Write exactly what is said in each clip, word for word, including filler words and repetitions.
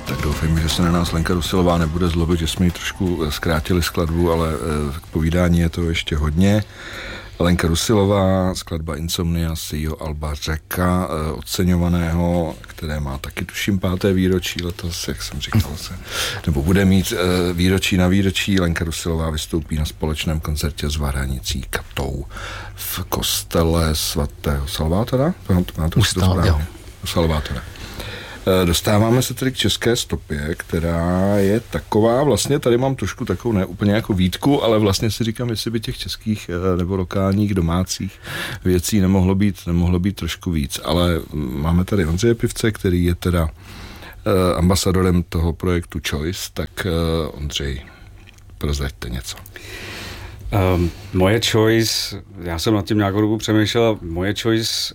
Tak doufejme, že se na nás Lenka Rusilová nebude zlobit, že jsme jí trošku zkrátili skladbu, ale k povídání je to ještě hodně. Lenka Rusilová, skladba Insomnia z jejího alba Řeka, oceňovaného, které má taky tuším páté výročí letos, jak jsem říkal, se, nebo bude mít výročí na výročí. Lenka Rusilová vystoupí na společném koncertě s Varhanicí Katou v kostele svatého Salvátora. Má to Ustal, Salvátora. Dostáváme se tedy k české stopě, která je taková, vlastně tady mám trošku takovou ne úplně jako výtku, ale vlastně si říkám, jestli by těch českých nebo lokálních, domácích věcí nemohlo být, nemohlo být trošku víc, ale máme tady Ondřeje Pivce, který je teda ambasadorem toho projektu Choice, tak Ondřej, prozraďte něco. Um, moje Choice, já jsem nad tím nějakou dobu přemýšlel, moje Choice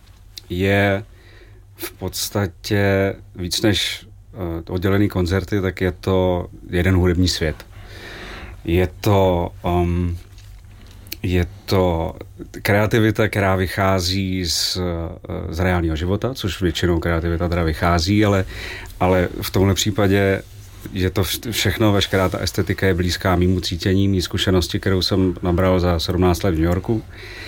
je v podstatě víc než uh, oddělený koncerty, tak je to jeden hudební svět. Je to, um, je to kreativita, která vychází z, z reálného života, což většinou kreativita teda vychází, ale, ale v tomhle případě je to všechno, veškerá ta estetika je blízká mému cítění, mý zkušenosti, kterou jsem nabral za sedmnáct let v New Yorku.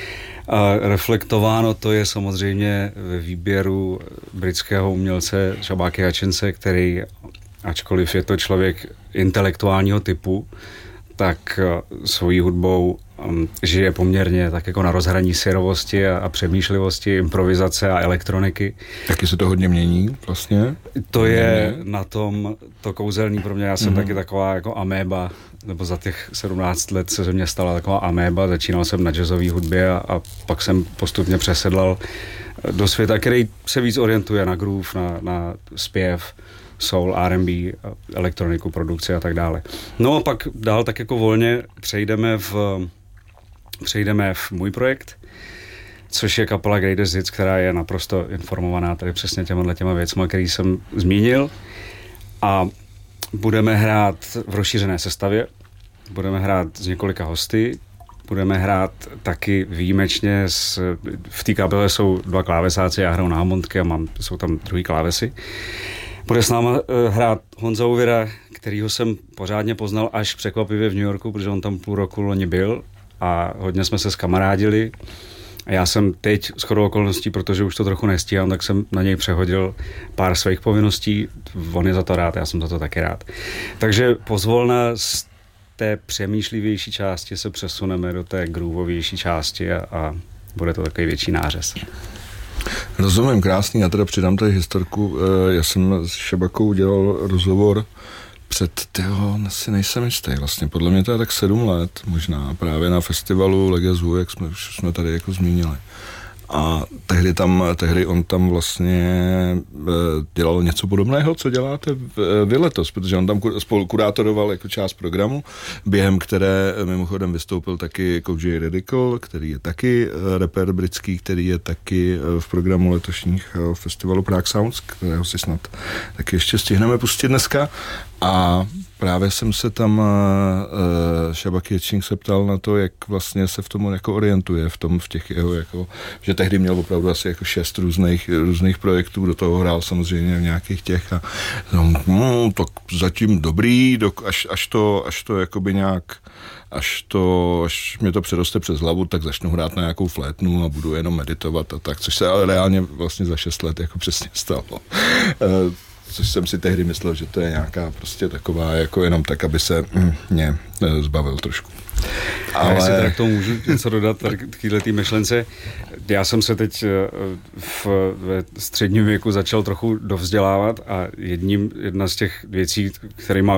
A reflektováno to je samozřejmě ve výběru britského umělce Shabaki Hutchinse, který, ačkoliv je to člověk intelektuálního typu, tak svojí hudbou um, žije poměrně tak jako na rozhraní syrovosti a, a přemýšlivosti, improvizace a elektroniky. Taky se to hodně mění vlastně? To je na tom to kouzelný pro mě. Já jsem mm-hmm. taky taková jako améba, nebo za těch sedmnáct let se ze mě stala taková améba. Začínal jsem na jazzové hudbě a, a pak jsem postupně přesedlal do světa, který se víc orientuje na groove, na, na zpěv, soul, R and B, elektroniku, produkci a tak dále. No a pak dál tak jako volně přejdeme v, přejdeme v můj projekt, což je kapela Greatest Hits, která je naprosto informovaná tady přesně těma těma věcma, který jsem zmínil. A budeme hrát v rozšířené sestavě, budeme hrát s několika hosty, budeme hrát taky výjimečně, s, v té kapele jsou dva klávesáci, já hraju na hamontky a mám, jsou tam druhý klávesy. Bude s náma hrát Honza Uvira, kterýho jsem pořádně poznal až překvapivě v New Yorku, protože on tam půl roku loni byl a hodně jsme se zkamarádili. A já jsem teď shodou okolností, protože už to trochu nestíhám, tak jsem na něj přehodil pár svých povinností. On je za to rád, já jsem za to taky rád. Takže pozvolna z té přemýšlivější části se přesuneme do té groovovější části a, a bude to takový větší nářez. Rozumím, krásný. Já teda přidám tady historku. Já jsem s Shabakou dělal rozhovor před, tyho, asi nejsem jistý vlastně, podle mě to je tak sedm let možná, právě na festivalu Legazu, jak jsme, už jsme tady jako zmínili. A tehdy, tam, tehdy on tam vlastně dělal něco podobného, co děláte vy letos, protože on tam spolu kurátoroval jako část programu, během které mimochodem vystoupil taky Kouji Radical, který je taky rapper britský, který je taky v programu letošních festivalu Prague Sounds, kterého si snad taky ještě stihneme pustit dneska. A právě jsem se tam uh, Shabaki Hutchinse se ptal na to, jak vlastně se v tom jako orientuje, v tom, v těch jeho, jako, že tehdy měl opravdu asi jako šest různých, různých projektů, do toho hrál samozřejmě v nějakých těch a no, no tak zatím dobrý, dok, až, až to, až to jakoby nějak až to, až mě to přeroste přes hlavu, tak začnu hrát na nějakou flétnu a budu jenom meditovat a tak, což se ale reálně vlastně za šest let jako přesně stalo. Uh, což jsem si tehdy myslel, že to je nějaká prostě taková, jako jenom tak, aby se mě zbavil trošku. Ale jestli teda k tomu můžu něco dodat, k této myšlence. Já jsem se teď v, ve středním věku začal trochu dovzdělávat a jedním, jedna z těch věcí, kterými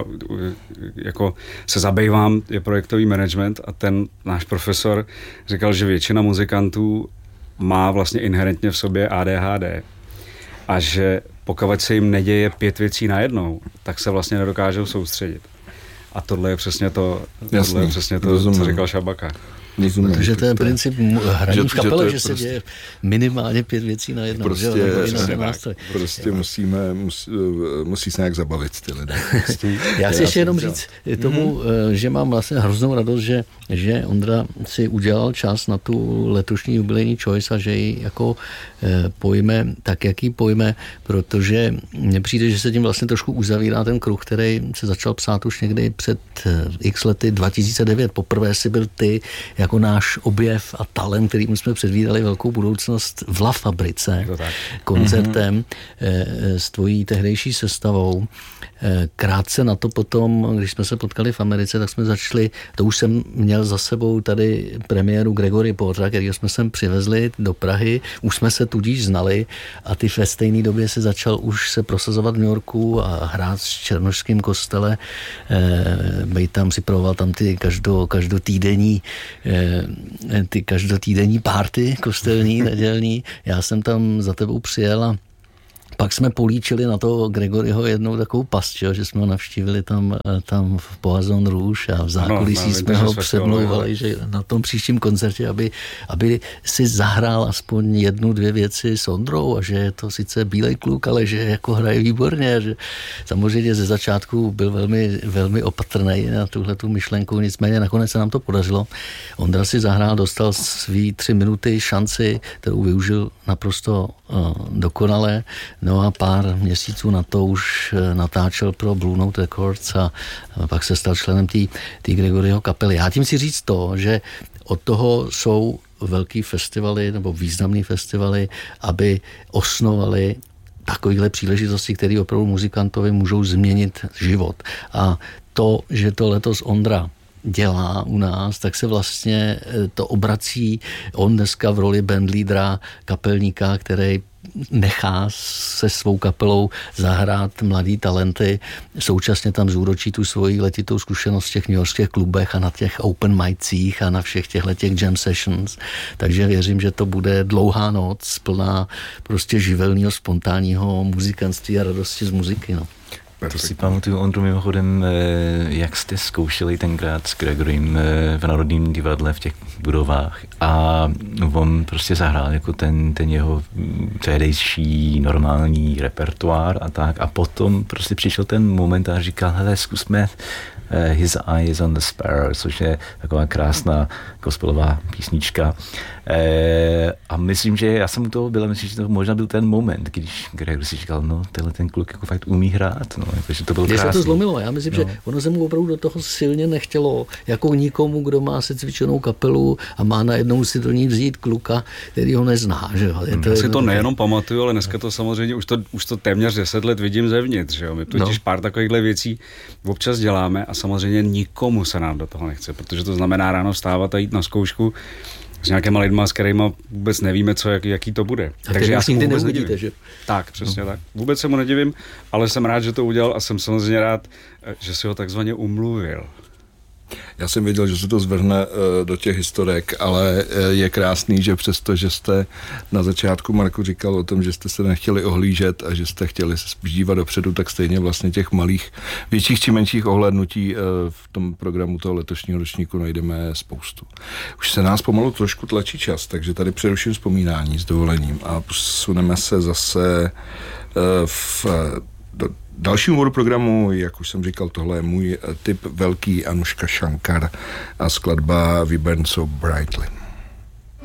jako se zabývám, je projektový management a ten náš profesor říkal, že většina muzikantů má vlastně inherentně v sobě A D H D a že pokud se jim neděje pět věcí najednou, tak se vlastně nedokážou soustředit. A tohle je přesně to, tohle je přesně to, co říkal Shabaka. Rozumím, protože to je princip hraní v kapele, že, že se prostě děje minimálně pět věcí na jednou. Prostě, že? Na prostě musíme, musí, musí se nějak zabavit ty lidé. Já chci ještě jenom říct tomu, mm-hmm. že mám vlastně hroznou radost, že, že Ondra si udělal čas na tu letošní jubilejní Choice a že ji jako pojme tak, jak ji pojme, protože mně přijde, že se tím vlastně trošku uzavírá ten kruh, který se začal psát už někdy před x lety, dva tisíce devět. Poprvé si byl ty jako náš objev a talent, kterým jsme předvídali velkou budoucnost v La Fabrice koncertem mm-hmm. s tvojí tehdejší sestavou. Krátce na to potom, když jsme se potkali v Americe, tak jsme začali, to už jsem měl za sebou tady premiéru Gregory Portera, kterýho jsme sem přivezli do Prahy, už jsme se tudíž znali a ty ve stejné době se začal už se prosazovat v New Yorku a hrát v Černošském kostele, bejt tam, připravoval tam ty každo, každotýdenní ty každotýdenní párty kostelní, nedělní. Já jsem tam za tebou přijel a pak jsme políčili na toho Gregoryho jednou takovou past, že jsme ho navštívili tam, tam v Poison Rouge a v zákulisí no, jsme ho přemlouvali, že na tom příštím koncertě, aby, aby si zahrál aspoň jednu, dvě věci s Ondrou a že je to sice bílej kluk, ale že jako hraje výborně. Že samozřejmě ze začátku byl velmi, velmi opatrný na tuhletu myšlenku, nicméně nakonec se nám to podařilo. Ondra si zahrál, dostal svý tři minuty šanci, kterou využil naprosto uh, dokonale. No a pár měsíců na to už natáčel pro Blue Note Records a pak se stal členem té Gregoryho kapely. Já tím si říct to, že od toho jsou velký festivaly nebo významný festivaly, aby osnovali takovýhle příležitosti, které opravdu muzikantovi můžou změnit život. A to, že to letos Ondra dělá u nás, tak se vlastně to obrací on dneska v roli bandleadera, kapelníka, který nechá se svou kapelou zahrát mladý talenty, současně tam zúročí tu svoji letitou zkušenost v těch newyorských klubech a na těch open micích a na všech těchto těch jam sessions. Takže věřím, že to bude dlouhá noc plná prostě živelného, spontánního muzikantství a radosti z muziky. No. To si pamatuju, Ondru, mimochodem, jak jste zkoušeli tenkrát s Gregorym v Národním divadle v těch budovách a on prostě zahrál jako ten, ten jeho tehdejší normální repertoár a tak a potom prostě přišel ten moment a říkal, hele, zkusme His Eye is on the Sparrow, což je taková krásná gospelová písnička. E, a myslím, že já jsem u toho byl, myslím, že to možná byl ten moment, když Gregor si říkal, no, tenhle ten kluk jako fakt umí hrát, no, jakože to bylo krásný. Mně se to zlomilo, já myslím, no. že ono se mu opravdu do toho silně nechtělo, jako nikomu, kdo má se cvičenou kapelu a má najednou si do ní vzít kluka, který ho nezná, že jo. Je to já si to nejenom pamatuju, ale dneska to samozřejmě už to, už to téměř deset let vidím zevnitř, že jo. My totiž no. pár takovýchhle věcí občas děláme a samozřejmě nikomu se nám do toho nechce, protože to znamená ráno vstávat a jít na zkoušku s nějakýma lidma, s kterýma vůbec nevíme, co, jak, jaký to bude. A takže já si nikdy neuvidíte, že? Tak, přesně no. tak. Vůbec se mu nedivím, ale jsem rád, že to udělal a jsem samozřejmě rád, že si ho takzvaně umluvil. Já jsem věděl, že se to zvrhne uh, do těch historek, ale uh, je krásný, že přesto, že jste na začátku, Marku, říkal o tom, že jste se nechtěli ohlížet a že jste chtěli se spíš dívat dopředu, tak stejně vlastně těch malých, větších či menších ohlédnutí uh, v tom programu toho letošního ročníku najdeme spoustu. Už se nás pomalu trošku tlačí čas, takže tady přeruším vzpomínání s dovolením a posuneme se zase uh, v do dalšímu bodu programu, jak už jsem říkal, tohle je můj typ velký, Anuška Shankar a skladba We Burn So Brightly.